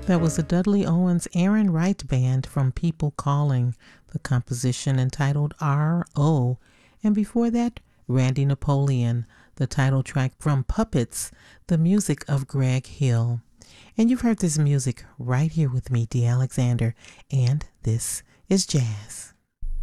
That was the Dudley Owens Aaron Wright Band from People Calling, the composition entitled R.O. And before that, Randy Napoleon, the title track from Puppets, the music of Greg Hill. And you've heard this music right here with me, Dee Alexander, and this is Jazz.